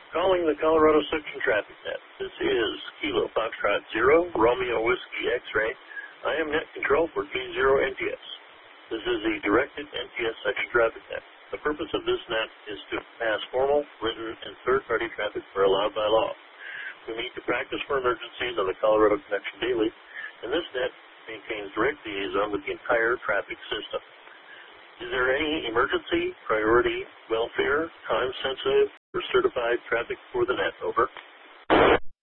Calling the Colorado Section Traffic Net. This is Kilo Foxtrot 0, Romeo Whiskey X-Ray. I am Net Control for K0NTS. This is a directed NTS Section Traffic Net. The purpose of this net is to pass formal, written, and third-party traffic where allowed by law. We meet to practice for emergencies on the Colorado Connection daily, and this net maintains direct liaison with the entire traffic system. Is there any emergency, priority, welfare, time-sensitive, or certified traffic for the net? Over.